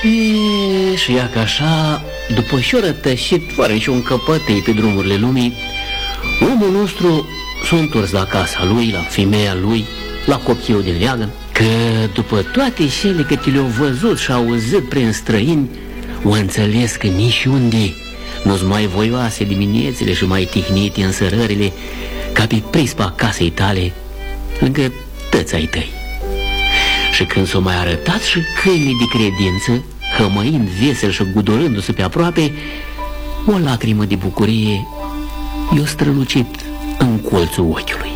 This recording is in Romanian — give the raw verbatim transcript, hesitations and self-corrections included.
E, și ia că așa, după și-o rătășit fără niciun căpătei pe drumurile lumii, omul nostru s-a întors la casa lui, la femeia lui, la copilul din leagăn, că după toate cele câte le-au văzut și auzit prin străini, o înțeles că niciunde nu-s mai voioase diminețile și mai tihnite însărările ca pe prispa casei tale, lângă tăți ai tăi. Și când s-o mai arătat și câinii de credință, hămăind vesel și gudorându-se pe aproape, o lacrimă de bucurie i-a strălucit în colțul ochiului.